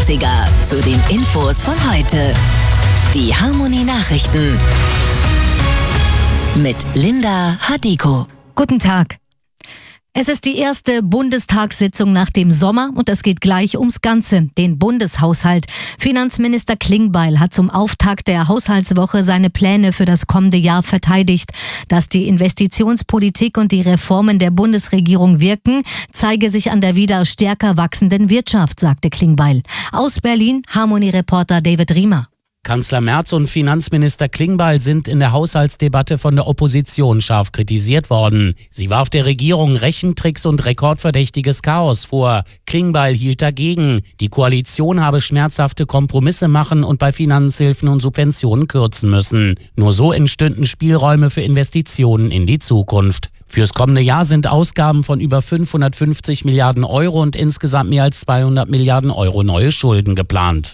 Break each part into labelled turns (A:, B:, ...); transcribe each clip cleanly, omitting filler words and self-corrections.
A: Klassiker zu den Infos von heute. Die Harmony Nachrichten mit Linda Hadiko.
B: Guten Tag. Es ist die erste Bundestagssitzung nach dem Sommer und es geht gleich ums Ganze, den Bundeshaushalt. Finanzminister Klingbeil hat zum Auftakt der Haushaltswoche seine Pläne für das kommende Jahr verteidigt. Dass die Investitionspolitik und die Reformen der Bundesregierung wirken, zeige sich an der wieder stärker wachsenden Wirtschaft, sagte Klingbeil. Aus Berlin, Harmony-Reporter David Riemer.
C: Kanzler Merz und Finanzminister Klingbeil sind in der Haushaltsdebatte von der Opposition scharf kritisiert worden. Sie warf der Regierung Rechentricks und rekordverdächtiges Chaos vor. Klingbeil hielt dagegen. Die Koalition habe schmerzhafte Kompromisse machen und bei Finanzhilfen und Subventionen kürzen müssen. Nur so entstünden Spielräume für Investitionen in die Zukunft. Fürs kommende Jahr sind Ausgaben von über 550 Milliarden Euro und insgesamt mehr als 200 Milliarden Euro neue Schulden geplant.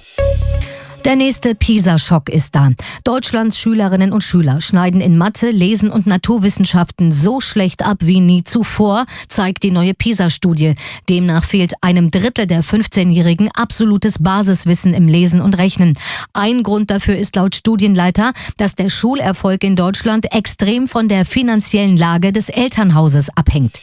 B: Der nächste PISA-Schock ist da. Deutschlands Schülerinnen und Schüler schneiden in Mathe, Lesen und Naturwissenschaften so schlecht ab wie nie zuvor, zeigt die neue PISA-Studie. Demnach fehlt einem Drittel der 15-Jährigen absolutes Basiswissen im Lesen und Rechnen. Ein Grund dafür ist laut Studienleiter, dass der Schulerfolg in Deutschland extrem von der finanziellen Lage des Elternhauses abhängt.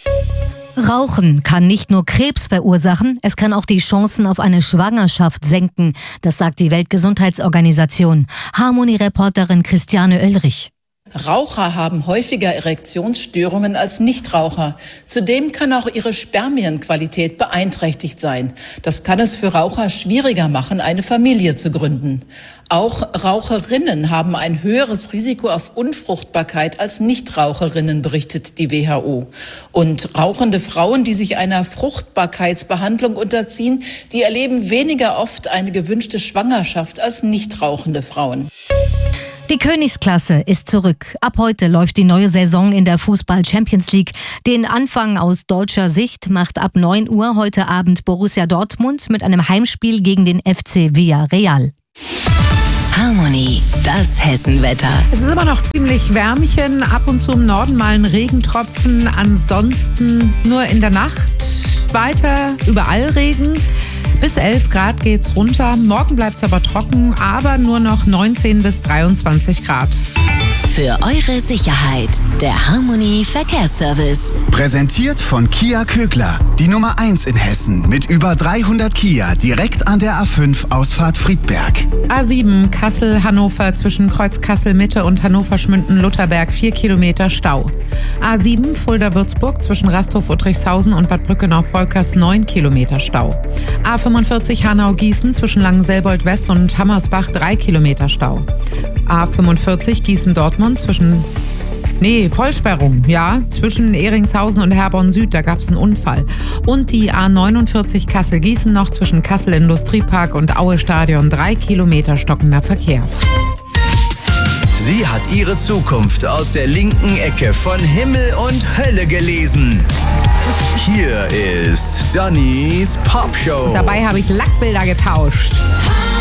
B: Rauchen kann nicht nur Krebs verursachen, es kann auch die Chancen auf eine Schwangerschaft senken. Das sagt die Weltgesundheitsorganisation. Harmony-Reporterin Christiane Oelrich.
D: Raucher haben häufiger Erektionsstörungen als Nichtraucher. Zudem kann auch ihre Spermienqualität beeinträchtigt sein. Das kann es für Raucher schwieriger machen, eine Familie zu gründen. Auch Raucherinnen haben ein höheres Risiko auf Unfruchtbarkeit als Nichtraucherinnen, berichtet die WHO. Und rauchende Frauen, die sich einer Fruchtbarkeitsbehandlung unterziehen, die erleben weniger oft eine gewünschte Schwangerschaft als nichtrauchende Frauen.
B: Die Königsklasse ist zurück. Ab heute läuft die neue Saison in der Fußball-Champions League. Den Anfang aus deutscher Sicht macht ab 9 Uhr heute Abend Borussia Dortmund mit einem Heimspiel gegen den FC Villarreal.
A: Harmony, das Hessenwetter.
E: Es ist immer noch ziemlich Wärmchen, ab und zu im Norden mal ein Regentropfen, ansonsten nur in der Nacht weiter überall Regen. Bis 11 Grad geht's runter. Morgen bleibt's aber trocken, aber nur noch 19 bis 23 Grad.
A: Für eure Sicherheit, der Harmony Verkehrsservice.
F: Präsentiert von Kia Kögler, die Nummer 1 in Hessen mit über 300 Kia direkt an der A5 Ausfahrt Friedberg.
E: A7 Kassel-Hannover zwischen Kreuz Kassel-Mitte und Hannover-Schmünden-Lutherberg 4 Kilometer Stau. A7 Fulda-Würzburg zwischen Rasthof-Uttrichshausen und Bad Brückenau-Volkers 9 Kilometer Stau. A45 Hanau-Gießen zwischen Langenselbold-West und Hammersbach 3 Kilometer Stau. A45 Gießen-Dortmund zwischen Vollsperrung, zwischen Ehringshausen und Herborn Süd, da gab es einen Unfall. Und die A49 Kassel-Gießen noch zwischen Kassel Industriepark und Aue Stadion 3 Kilometer stockender Verkehr.
G: Sie hat ihre Zukunft aus der linken Ecke von Himmel und Hölle gelesen. Hier ist Dannys Popshow.
E: Dabei habe ich Lackbilder getauscht.